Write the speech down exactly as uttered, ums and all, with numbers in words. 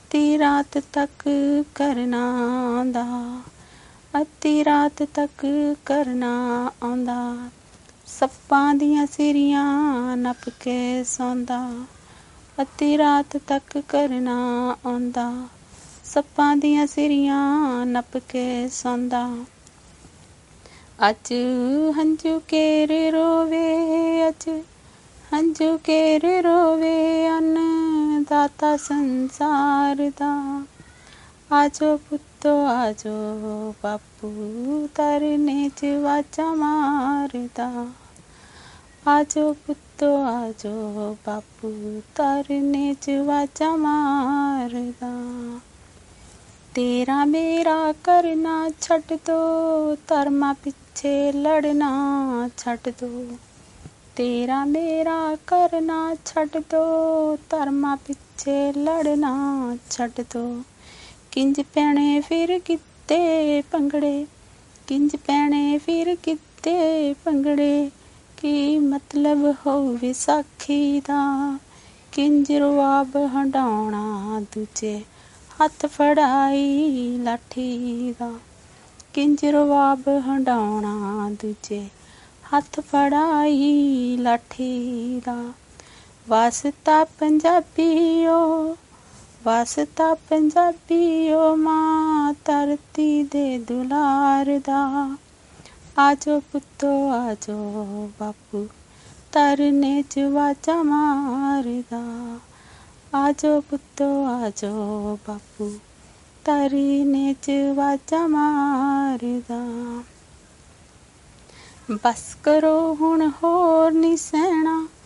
ਅੱਧੀ ਰਾਤ ਤੱਕ ਕਰਨਾ ਆਉਂਦਾ, ਅੱਧੀ ਰਾਤ ਤੱਕ ਕਰਨਾ ਆਉਂਦਾ, ਸੱਪਾਂ ਦੀਆਂ ਸਿਰੀਆਂ ਨੱਪ ਕੇ ਸੌਂਦਾ। ਅੱਧੀ ਰਾਤ ਤੱਕ ਕਰਨਾ ਆਉਂਦਾ, ਸੱਪਾਂ ਦੀਆਂ ਸਿਰੀਆਂ ਨੱਪ ਕੇ ਸੌਂਦਾ। ਅੱਜ ਹੰਝੂ ਕੇਰ ਰੋਵੇ, ਅੱਜ ਹੰਝੂ ਕੇਰ ਰੋਵੇ ਅੰਨਦਾਤਾ ਸੰਸਾਰ ਦਾ। ਆਜੋ ਪੁੱਤੋ ਆਜੋ ਬਾਪੂ ਧਰਨੇ 'ਚ ਵਾਜਾਂ ਮਾਰਦਾ। ਆਜੋ ਪੁੱਤੋ ਆਜੋ ਬਾਪੂ ਧਰਨੇ 'ਚ ਵਾਜਾਂ ਮਾਰਦਾ। ਤੇਰਾ ਮੇਰਾ ਕਰਨਾ ਛੱਡ ਦੋ, ਧਰਮਾਂ ਪਿੱਛੇ ਲੜਨਾ ਛੱਡ ਦੋ। ਤੇਰਾ ਮੇਰਾ ਕਰਨਾ ਛੱਡ ਦੋ, ਧਰਮਾਂ ਪਿੱਛੇ ਲੜਨਾ ਛੱਡ ਦੋ। ਕਿੰਜ ਪੈਣੇ ਫਿਰ ਗਿੱਧੇ ਭੰਗੜੇ, ਕਿੰਜ ਪੈਣੇ ਫਿਰ ਗਿੱਧੇ ਭੰਗੜੇ, ਕੀ ਮਤਲਬ ਹੋਊ ਵਿਸਾਖੀ ਦਾ। ਕਿੰਜ ਰਵਾਬ ਹੰਢਾਉਣਾ ਦੂਜੇ ਹੱਥ ਫੜਾਈ ਲਾਠੀ ਦਾ। ਕਿੰਜ ਰਵਾਬ ਹੰਢਾਉਣਾ ਦੂਜੇ ਹੱਥ ਫੜਾਈ ਲਾਠੀ ਦਾ। ਵਾਸਤਾ ਪੰਜਾਬੀਓ, ਵਾਸਤਾ ਪੰਜਾਬੀਓ ਮਾਂ ਧਰਤੀ ਦੇ ਦੁਲਾਰ ਦਾ। ਆਜੋ ਪੁੱਤੋ ਆਜੋ ਬਾਪੂ ਧਰਨੇ 'ਚ ਵਾਜਾਂ ਮਾਰਦਾ। ਆਜੋ ਪੁੱਤੋ ਆਜੋ ਬਾਪੂ ਧਰਨੇ 'ਚ ਵਾਜਾਂ ਮਾਰਦਾ। ਬਸ ਕਰੋ ਹੁਣ ਹੋਰ ਨੀ ਸਹਿਣਾ,